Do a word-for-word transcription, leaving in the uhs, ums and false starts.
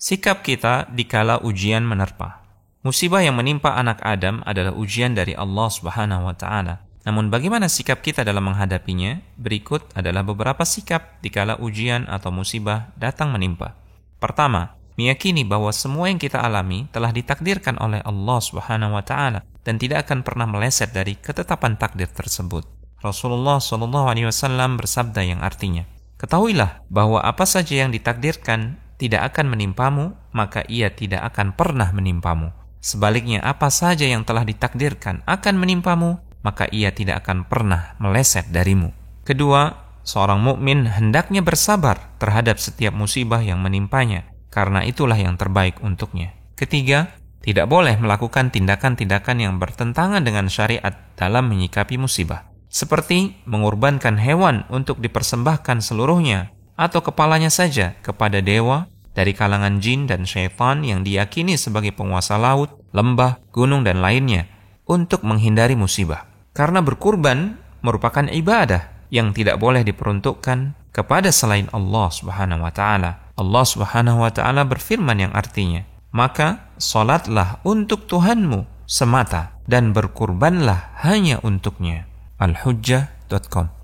Sikap kita dikala ujian menerpa. Musibah yang menimpa anak Adam adalah ujian dari Allah Subhanahu wa taala. Namun bagaimana sikap kita dalam menghadapinya? Berikut adalah beberapa sikap dikala ujian atau musibah datang menimpa. Pertama, meyakini bahwa semua yang kita alami telah ditakdirkan oleh Allah Subhanahu wa taala dan tidak akan pernah meleset dari ketetapan takdir tersebut. Rasulullah shallallahu alaihi wasallam bersabda yang artinya, "Ketahuilah bahwa apa saja yang ditakdirkan tidak akan menimpamu, maka ia tidak akan pernah menimpamu. Sebaliknya, apa saja yang telah ditakdirkan akan menimpamu, maka ia tidak akan pernah meleset darimu." Kedua, seorang mukmin hendaknya bersabar terhadap setiap musibah yang menimpanya, karena itulah yang terbaik untuknya. Ketiga, tidak boleh melakukan tindakan-tindakan yang bertentangan dengan syariat dalam menyikapi musibah, seperti mengorbankan hewan untuk dipersembahkan seluruhnya, atau kepalanya saja kepada dewa dari kalangan jin dan syaitan yang diyakini sebagai penguasa laut, lembah, gunung, dan lainnya untuk menghindari musibah. Karena berkurban merupakan ibadah yang tidak boleh diperuntukkan kepada selain Allah Subhanahu wa taala. Allah Subhanahu wa taala berfirman yang artinya, "Maka salatlah untuk Tuhanmu semata dan berkurbanlah hanya untuknya." Al-Hujjah dot com